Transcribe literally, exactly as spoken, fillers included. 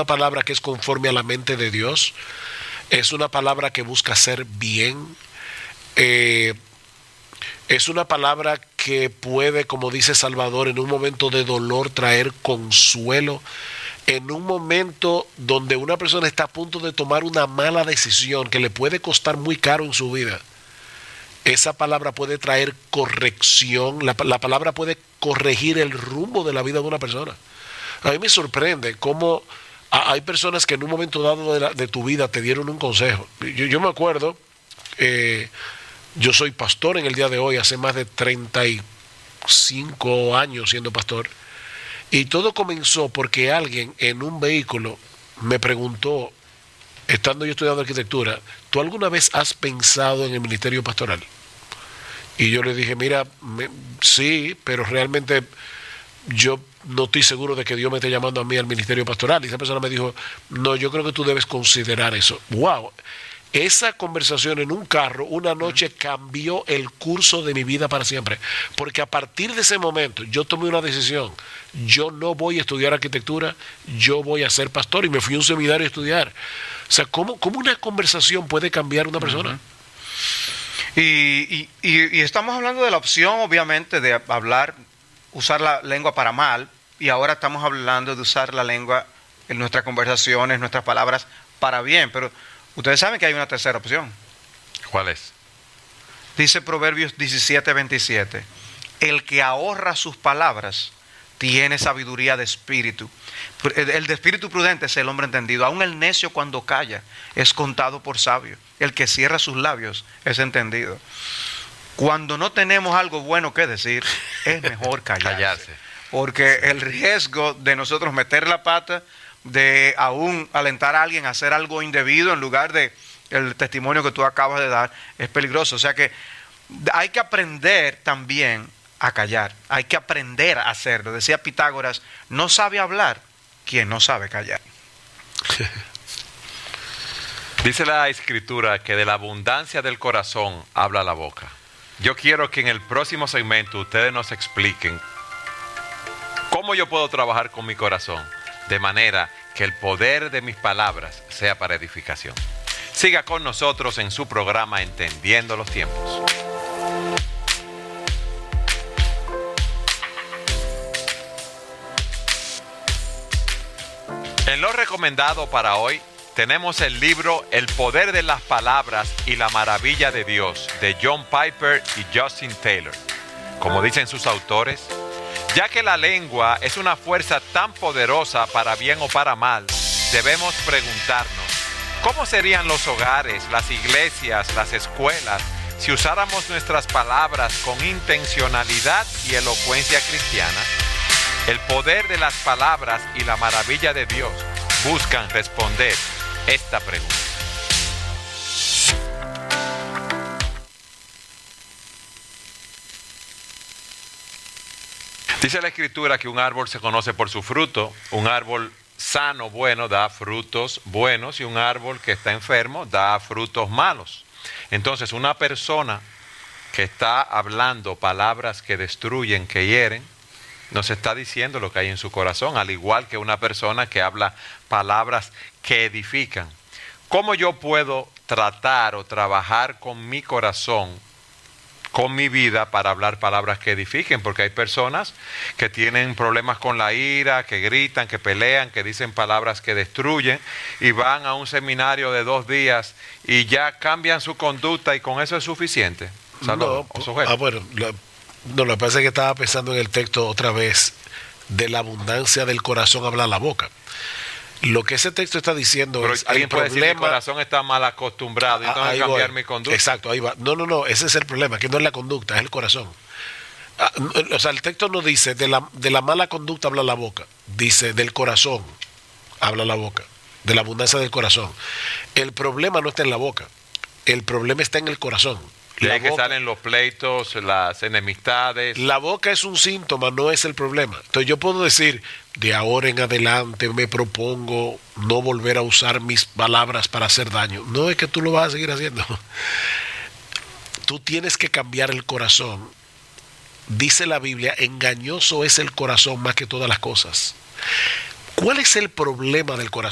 una palabra que es conforme a la mente de Dios, es una palabra que busca hacer bien, eh, es una palabra que puede, como dice Salvador, en un momento de dolor traer consuelo, en un momento donde una persona está a punto de tomar una mala decisión que le puede costar muy caro en su vida. Esa palabra puede traer corrección, la, la palabra puede corregir el rumbo de la vida de una persona. A mí me sorprende cómo a, hay personas que en un momento dado de, la, de tu vida te dieron un consejo. Yo, yo me acuerdo, eh, yo soy pastor en el día de hoy, hace más de treinta y cinco años siendo pastor, y todo comenzó porque alguien en un vehículo me preguntó, estando yo estudiando arquitectura, ¿tú alguna vez has pensado en el ministerio pastoral? Y yo le dije, mira, me, sí, pero realmente yo no estoy seguro de que Dios me esté llamando a mí al ministerio pastoral. Y esa persona me dijo, no, yo creo que tú debes considerar eso. ¡Wow! Esa conversación en un carro una noche cambió el curso de mi vida para siempre, porque a partir de ese momento yo tomé una decisión: yo no voy a estudiar arquitectura, yo voy a ser pastor, y me fui a un seminario a estudiar. O sea, ¿cómo, cómo una conversación puede cambiar una persona? Uh-huh. y, y, y, y estamos hablando de la opción, obviamente, de hablar, usar la lengua para mal, y ahora estamos hablando de usar la lengua en nuestras conversaciones, nuestras palabras para bien, pero ustedes saben que hay una tercera opción. ¿Cuál es? Dice Proverbios diecisiete veintisiete, el que ahorra sus palabras tiene sabiduría de espíritu. El de espíritu prudente es el hombre entendido. Aún el necio, cuando calla, es contado por sabio. El que cierra sus labios es entendido. Cuando no tenemos algo bueno que decir, es mejor callarse. callarse. Porque el riesgo de nosotros meter la pata, de aún alentar a alguien a hacer algo indebido en lugar de el testimonio que tú acabas de dar, es peligroso. O sea que hay que aprender también a callar, hay que aprender a hacerlo. Decía Pitágoras, no sabe hablar quien no sabe callar. Dice la Escritura que de la abundancia del corazón habla la boca. Yo quiero que en el próximo segmento ustedes nos expliquen cómo yo puedo trabajar con mi corazón, de manera que el poder de mis palabras sea para edificación. Siga con nosotros en su programa Entendiendo los Tiempos. En lo recomendado para hoy tenemos el libro El poder de las palabras y la maravilla de Dios, de John Piper y Justin Taylor. Como dicen sus autores, ya que la lengua es una fuerza tan poderosa para bien o para mal, debemos preguntarnos, ¿cómo serían los hogares, las iglesias, las escuelas, si usáramos nuestras palabras con intencionalidad y elocuencia cristiana? El poder de las palabras y la maravilla de Dios buscan responder esta pregunta. Dice la Escritura que un árbol se conoce por su fruto. Un árbol sano, bueno, da frutos buenos, y un árbol que está enfermo da frutos malos. Entonces, una persona que está hablando palabras que destruyen, que hieren, nos está diciendo lo que hay en su corazón, al igual que una persona que habla palabras que edifican. ¿Cómo yo puedo tratar o trabajar con mi corazón, con mi vida, para hablar palabras que edifiquen? Porque hay personas que tienen problemas con la ira, que gritan, que pelean, que dicen palabras que destruyen, y van a un seminario de dos días y ya cambian su conducta, y con eso es suficiente. Saludos. No, ah, bueno, la, no, lo que pasa es que estaba pensando en el texto otra vez, de la abundancia del corazón habla la boca. Lo que ese texto está diciendo Pero es alguien el puede problema. Decir, mi corazón está mal acostumbrado y Ah, tengo que cambiar voy. mi conducta. Exacto, ahí va. No, no, no, ese es el problema, que no es la conducta, es el corazón. Ah, o sea, el texto no dice de la, de la mala conducta habla la boca, dice del corazón habla la boca, de la abundancia del corazón. El problema no está en la boca, el problema está en el corazón. De ahí que salen los pleitos, las enemistades. La boca es un síntoma, no es el problema. Entonces yo puedo decir, de ahora en adelante me propongo no volver a usar mis palabras para hacer daño. No es que tú lo vas a seguir haciendo. Tú tienes que cambiar el corazón. Dice la Biblia, engañoso es el corazón más que todas las cosas. ¿Cuál es el problema del corazón?